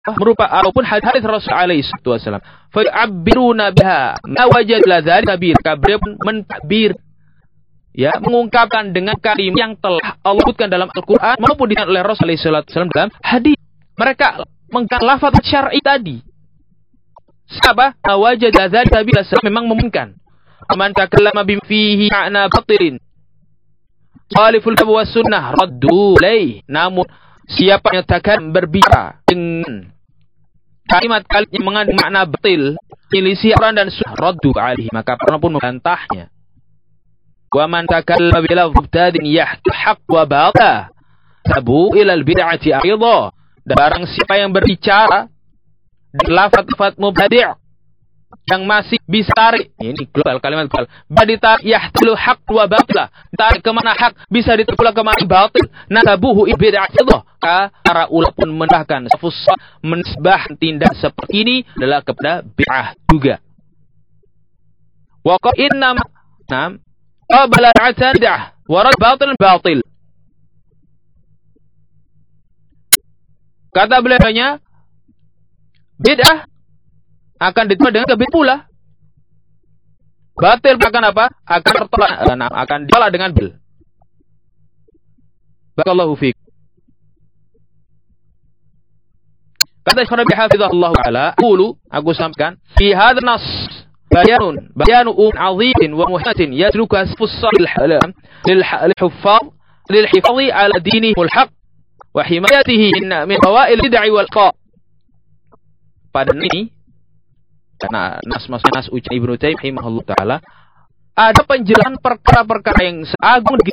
merupakan ataupun hadis Rasul alaihi wasallam. Fa yu'abbiruna biha ma wajad la dzalika bir. Kabir pun mentakbir, ya, mengungkapkan dengan kalim yang telah Allah sebutkan dalam Al-Qur'an maupun disampaikan oleh Rasul alaihi wasallam dalam hadis. Mereka menggunakan lafaz syar'i tadi. Siapa? Wajad la dzalika bir memang memungkinkan. Man takallama bim fihi ma'na batilin khaliful kitab was sunnah raddu alaih. Namun siapa yang takkan berbicara dengan kalimat-kalimat yang mengandung makna batil, menyelisih Al-Quran dan Sunnah, raddu alaihi, maka pernah pun membantahnya. Wa man takallama bi lafdhin yahtaq wa bata tabu ila al-bid'ati aidha. Dan barang siapa yang berbicara dengan lafaz-lafaz mubtadi' yang masih bisa tarik, ini global, kalimat global, badita yahtilu haq wa batilah, tarik kemana hak, bisa ditarik pula kemana batil, nasabuhu ibada'atullah. Para ulama pun menambahkan menisbah tindak seperti ini adalah kepada bid'ah juga. Wa qad inna qabala bid'ah wa rad batil. Kata beliaunya, bid'ah akan ditolak dengan kebid pula. Batil akan apa? Akan tertolak, akan ditolak dengan bil. Barakallahu fiik. Kata Syekh Rabi' hafizahullah taala, aku sampaikan, fi hadzal nas bayanu azim wa muhtatin yatruku as-fussal lil huffaz lil hifadhi ala dinihi al-haq wa himayatihi min fawail bid'ah wal qa. Pada ini karena nas ucapan Ibnu Taimiyah rahimahullah taala ada penjelasan perkara-perkara yang agung